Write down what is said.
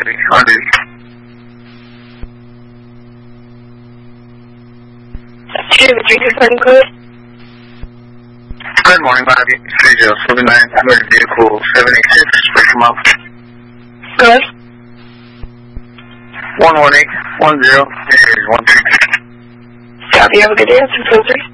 Bobby, on duty. Do you have a 3 code? Good morning, Bobby. 3079, emergency vehicle 786, break them up. Go ahead. 11810 is 132. Copy, have a good day. It's 203.